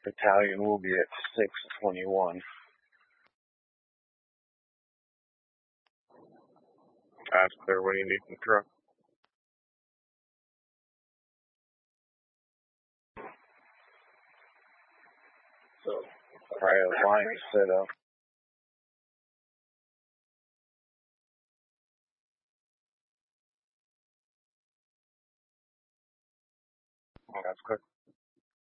Battalion will be at 621. That's clear. What do you need from the truck? So, alright, line is set up. That's good.